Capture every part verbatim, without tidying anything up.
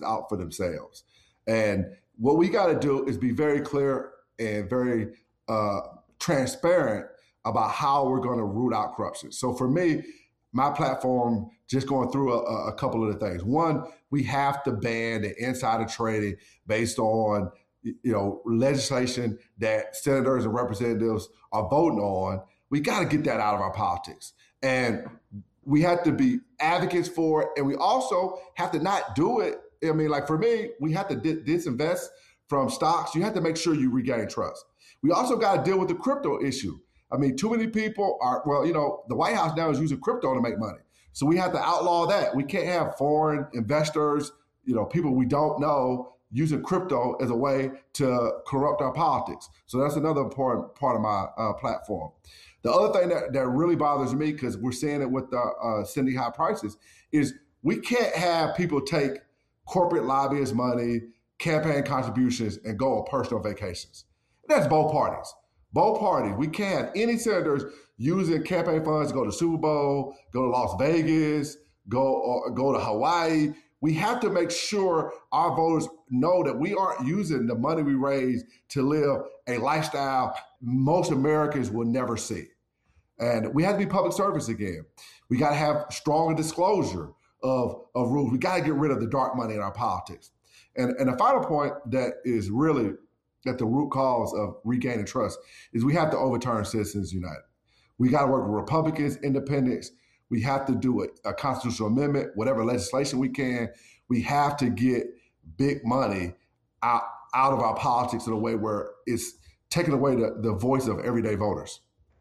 politics out for themselves. And what we got to do is be very clear and very uh, transparent about how we're going to root out corruption. So for me, my platform, just going through a, a couple of the things. One, we have to ban the insider trading based on, you know, legislation that senators and representatives are voting on. We got to get that out of our politics. And we have to be advocates for it. And we also have to not do it. I mean, like for me, we have to di- disinvest from stocks. You have to make sure you regain trust. We also got to deal with the crypto issue. I mean, too many people are, well, you know, the White House now is using crypto to make money. So we have to outlaw that. We can't have foreign investors, you know, people we don't know using crypto as a way to corrupt our politics. So that's another important part of my uh, platform. The other thing that, that really bothers me, because we're seeing it with the uh, sending high prices, is we can't have people take corporate lobbyist money, campaign contributions, and go on personal vacations. That's both parties. Both parties. We can't have any senators using campaign funds to go to Super Bowl, go to Las Vegas, go or go to Hawaii. We have to make sure our voters know that we aren't using the money we raise to live a lifestyle most Americans will never see. And we have to be public service again. We got to have stronger disclosure of, of rules. We got to get rid of the dark money in our politics. And, and the final point that is really at the root cause of regaining trust is we have to overturn Citizens United. We got to work with Republicans, independents. We have to do a, a constitutional amendment, whatever legislation we can. We have to get big money out, out of our politics in a way where it's taking away the, the voice of everyday voters.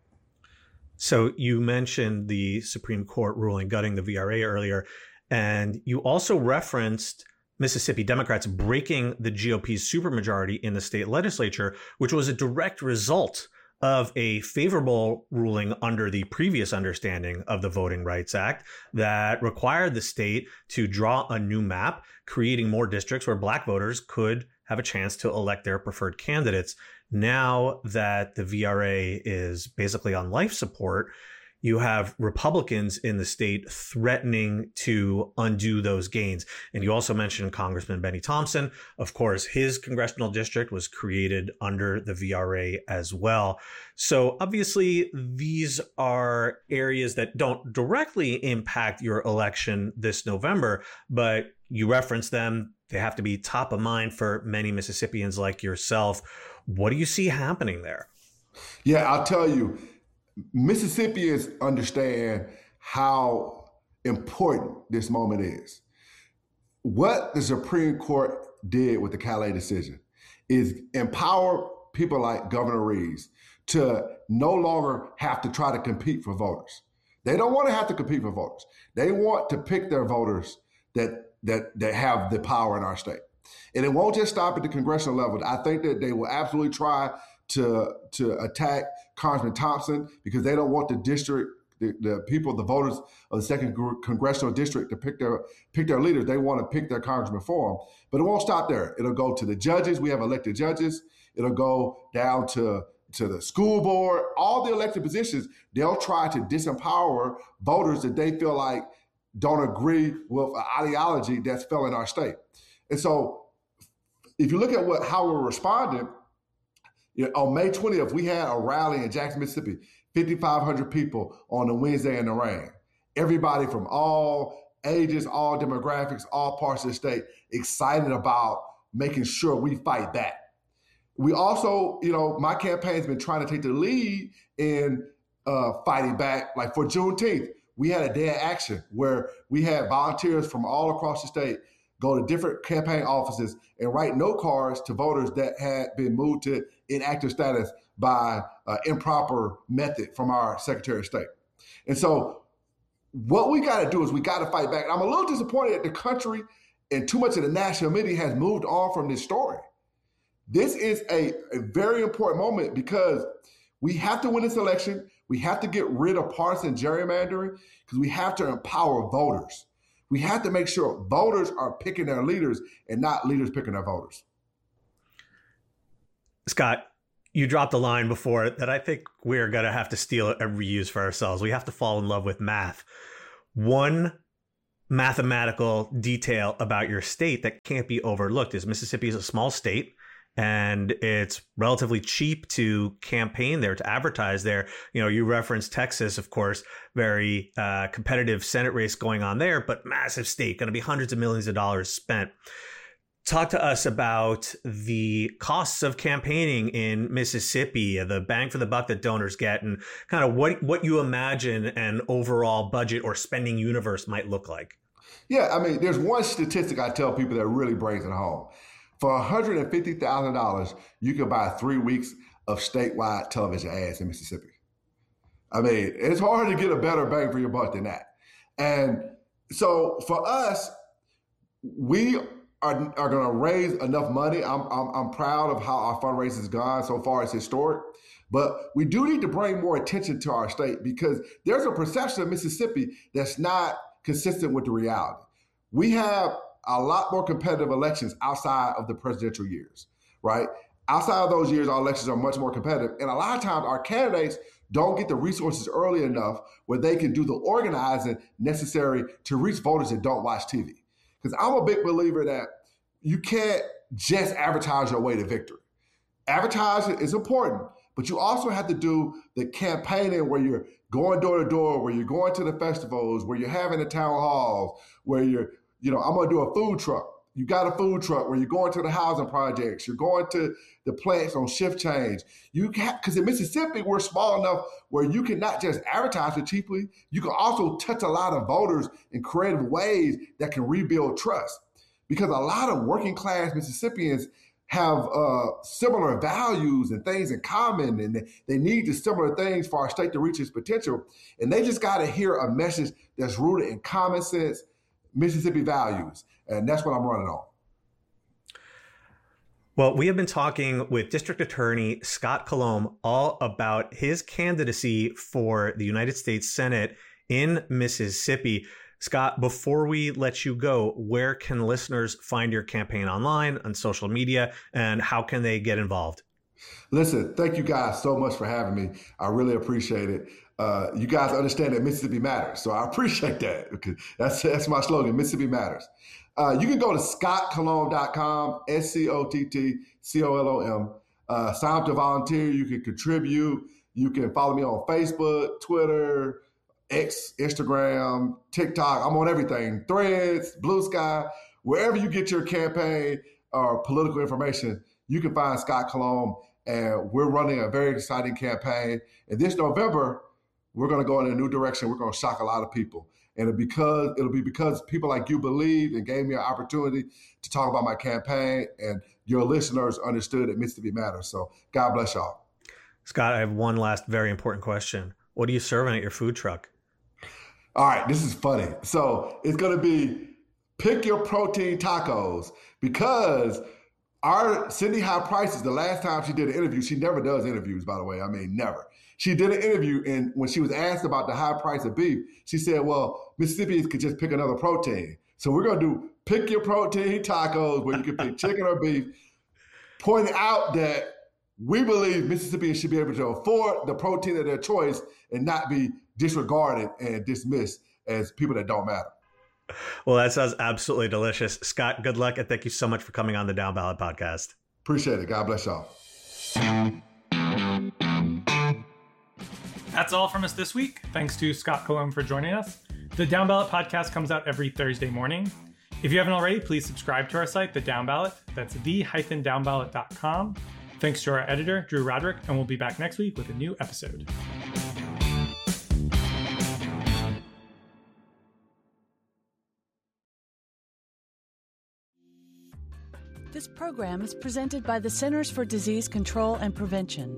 So you mentioned the Supreme Court ruling gutting the V R A earlier, and you also referenced Mississippi Democrats breaking the G O P's supermajority in the state legislature, which was a direct result of a favorable ruling under the previous understanding of the Voting Rights Act that required the state to draw a new map, creating more districts where Black voters could have a chance to elect their preferred candidates. Now that the V R A is basically on life support, you have Republicans in the state threatening to undo those gains. And you also mentioned Congressman Benny Thompson. Of course, his congressional district was created under the V R A as well. So obviously, these are areas that don't directly impact your election this November, but you reference them. They have to be top of mind for many Mississippians like yourself. What do you see happening there? Yeah, I'll tell you. Mississippians understand how important this moment is. What the Supreme Court did with the Calais decision is empower people like Governor Reeves to no longer have to try to compete for voters. They don't want to have to compete for voters. They want to pick their voters that that that have the power in our state. And it won't just stop at the congressional level. I think that they will absolutely try to to attack Congressman Thompson because they don't want the district, the, the people, the voters of the second congressional district to pick their pick their leaders. They want to pick their congressman for them. But it won't stop there. It'll go to the judges. We have elected judges. It'll go down to, to the school board, all the elected positions. They'll try to disempower voters that they feel like don't agree with an ideology that's failing our state. And so if you look at what how we're responding, you know, on May twentieth, we had a rally in Jackson, Mississippi, fifty-five hundred people on a Wednesday in the rain. Everybody from all ages, all demographics, all parts of the state, excited about making sure we fight back. We also, you know, my campaign's been trying to take the lead in uh, fighting back. Like for Juneteenth, we had a day of action where we had volunteers from all across the state go to different campaign offices and write note cards to voters that had been moved to inactive status by uh, improper method from our Secretary of State. And so what we got to do is we got to fight back. And I'm a little disappointed that the country and too much of the national media has moved on from this story. This is a, a very important moment because we have to win this election. We have to get rid of partisan gerrymandering because we have to empower voters. We have to make sure voters are picking their leaders and not leaders picking their voters. Scott, you dropped a line before that I think we're going to have to steal and reuse for ourselves. We have to fall in love with math. One mathematical detail about your state that can't be overlooked is Mississippi is a small state, and it's relatively cheap to campaign there, to advertise there. You know, you referenced Texas, of course, very uh, competitive Senate race going on there, but massive state, going to be hundreds of millions of dollars spent. Talk to us about the costs of campaigning in Mississippi, the bang for the buck that donors get, and kind of what, what you imagine an overall budget or spending universe might look like. Yeah, I mean, there's one statistic I tell people that really brings it home. For one hundred fifty thousand dollars, you can buy three weeks of statewide television ads in Mississippi. I mean, it's hard to get a better bang for your buck than that. And so for us, we are, are going to raise enough money. I'm, I'm, I'm proud of how our fundraising has gone so far. It's historic. But we do need to bring more attention to our state because there's a perception of Mississippi that's not consistent with the reality. We have a lot more competitive elections outside of the presidential years, right? Outside of those years, our elections are much more competitive. And a lot of times our candidates don't get the resources early enough where they can do the organizing necessary to reach voters that don't watch T V. Because I'm a big believer that you can't just advertise your way to victory. Advertising is important, but you also have to do the campaigning where you're going door to door, where you're going to the festivals, where you're having the town halls, where you're, you know, I'm going to do a food truck. You got a food truck where you're going to the housing projects, you're going to the plants on shift change. You can, because in Mississippi, we're small enough where you can not just advertise it cheaply, you can also touch a lot of voters in creative ways that can rebuild trust. Because a lot of working class Mississippians have uh, similar values and things in common, and they need the similar things for our state to reach its potential. And they just got to hear a message that's rooted in common sense, Mississippi values. And that's what I'm running on. Well, we have been talking with District Attorney Scott Colomb all about his candidacy for the United States Senate in Mississippi. Scott, before we let you go, where can listeners find your campaign online, on social media, and how can they get involved? Listen, thank you guys so much for having me. I really appreciate it. Uh, you guys understand that Mississippi matters, so I appreciate that. Because that's, that's my slogan, Mississippi matters. Uh, you can go to scott colomb dot com, S C O T T C O L O M. Uh, sign up to volunteer. You can contribute. You can follow me on Facebook, Twitter, X, Instagram, TikTok. I'm on everything. Threads, Blue Sky. Wherever you get your campaign or political information, you can find Scott Colomb. And we're running a very exciting campaign. And this November, we're going to go in a new direction. We're going to shock a lot of people. And it'll, because, it'll be because people like you believed and gave me an opportunity to talk about my campaign, and your listeners understood that Mississippi matters. So God bless y'all. Scott, I have one last very important question. What are you serving at your food truck? All right, this is funny. So it's going to be pick your protein tacos, because our Cindy High Prices, the last time she did an interview, she never does interviews, by the way. I mean, never. She did an interview, and when she was asked about the high price of beef, she said, well, Mississippians could just pick another protein. So we're going to do pick your protein tacos, where you can pick chicken or beef, pointing out that we believe Mississippians should be able to afford the protein of their choice and not be disregarded and dismissed as people that don't matter. Well, that sounds absolutely delicious. Scott, good luck, and thank you so much for coming on the Down Ballot podcast. Appreciate it. God bless y'all. That's all from us this week. Thanks to Scott Colomb for joining us. The Down Ballot podcast comes out every Thursday morning. If you haven't already, please subscribe to our site, The Down Ballot. That's the dash down ballot dot com. Thanks to our editor, Drew Roderick, and we'll be back next week with a new episode. This program is presented by the Centers for Disease Control and Prevention.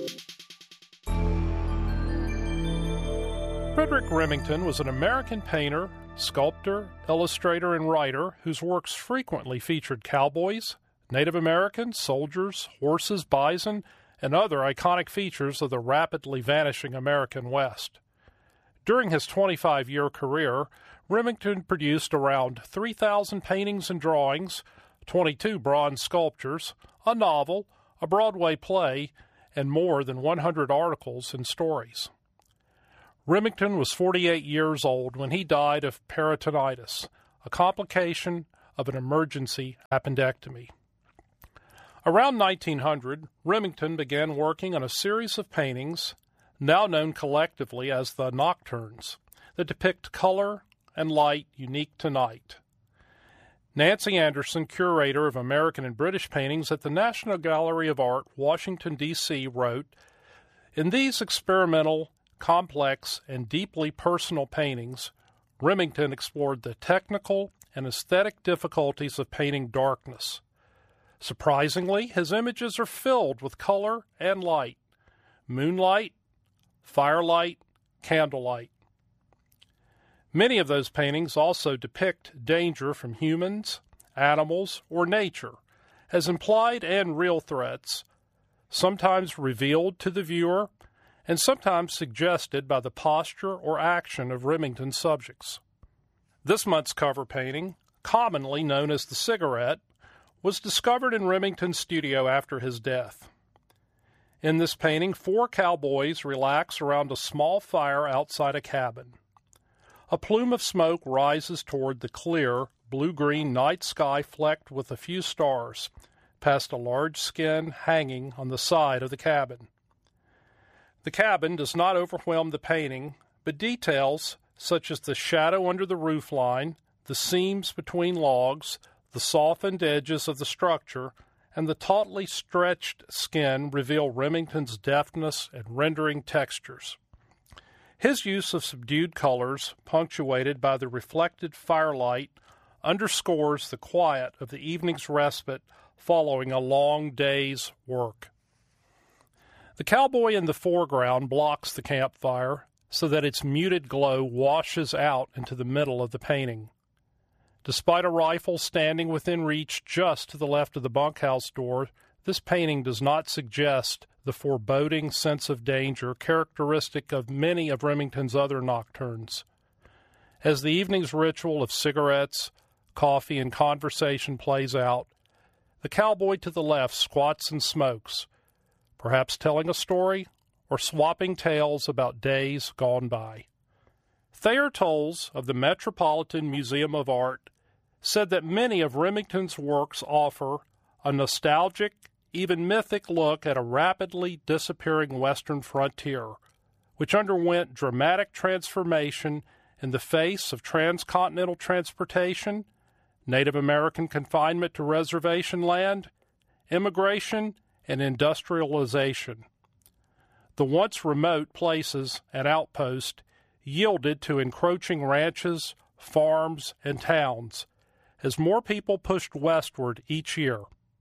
Frederic Remington was an American painter, sculptor, illustrator, and writer whose works frequently featured cowboys, Native Americans, soldiers, horses, bison, and other iconic features of the rapidly vanishing American West. During his twenty-five-year career, Remington produced around three thousand paintings and drawings, twenty-two bronze sculptures, a novel, a Broadway play, and more than one hundred articles and stories. Remington was forty-eight years old when he died of peritonitis, a complication of an emergency appendectomy. Around nineteen hundred, Remington began working on a series of paintings, now known collectively as the Nocturnes, that depict color and light unique to night. Nancy Anderson, curator of American and British paintings at the National Gallery of Art, Washington, D C, wrote, "In these experimental, complex, and deeply personal paintings, Remington explored the technical and aesthetic difficulties of painting darkness. Surprisingly, his images are filled with color and light, moonlight, firelight, candlelight. Many of those paintings also depict danger from humans, animals, or nature, as implied and real threats, sometimes revealed to the viewer, and sometimes suggested by the posture or action of Remington's subjects." This month's cover painting, commonly known as the Cigarette, was discovered in Remington's studio after his death. In this painting, four cowboys relax around a small fire outside a cabin. A plume of smoke rises toward the clear, blue-green night sky flecked with a few stars, past a large skin hanging on the side of the cabin. The cabin does not overwhelm the painting, but details such as the shadow under the roofline, the seams between logs, the softened edges of the structure, and the tautly stretched skin reveal Remington's deftness in rendering textures. His use of subdued colors, punctuated by the reflected firelight, underscores the quiet of the evening's respite following a long day's work. The cowboy in the foreground blocks the campfire so that its muted glow washes out into the middle of the painting. Despite a rifle standing within reach just to the left of the bunkhouse door, this painting does not suggest the foreboding sense of danger characteristic of many of Remington's other nocturnes. As the evening's ritual of cigarettes, coffee, and conversation plays out, the cowboy to the left squats and smokes, perhaps telling a story or swapping tales about days gone by. Thayer Tolles of the Metropolitan Museum of Art said that many of Remington's works offer a nostalgic, even mythic look at a rapidly disappearing Western frontier, which underwent dramatic transformation in the face of transcontinental transportation, Native American confinement to reservation land, immigration, and industrialization. The once remote places and outposts yielded to encroaching ranches, farms, and towns as more people pushed westward each year.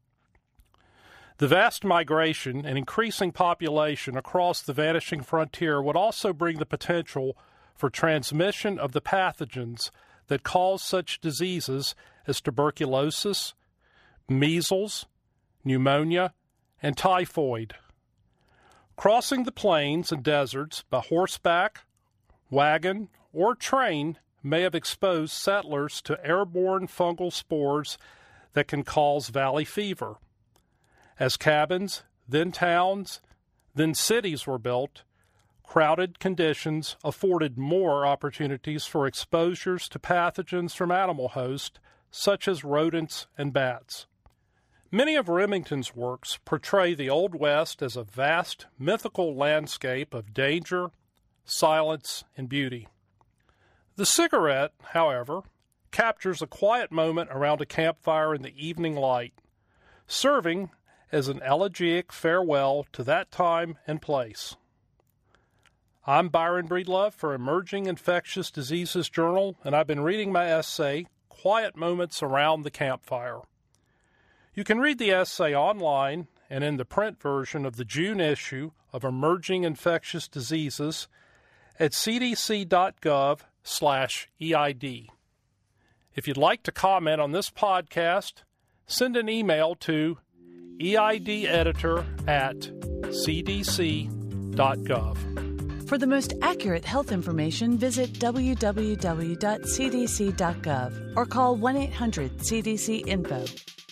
The vast migration and increasing population across the vanishing frontier would also bring the potential for transmission of the pathogens that cause such diseases as tuberculosis, measles, pneumonia, and typhoid. Crossing the plains and deserts by horseback, wagon, or train may have exposed settlers to airborne fungal spores that can cause valley fever. As cabins, then towns, then cities were built, crowded conditions afforded more opportunities for exposures to pathogens from animal hosts, such as rodents and bats. Many of Remington's works portray the Old West as a vast, mythical landscape of danger, silence, and beauty. The Cigarette, however, captures a quiet moment around a campfire in the evening light, serving as an elegiac farewell to that time and place. I'm Byron Breedlove for Emerging Infectious Diseases Journal, and I've been reading my essay, Quiet Moments Around the Campfire. You can read the essay online and in the print version of the June issue of Emerging Infectious Diseases at c d c dot gov slash E I D. If you'd like to comment on this podcast, send an email to eideditor at c d c dot gov. For the most accurate health information, visit w w w dot c d c dot gov or call one eight hundred C D C info.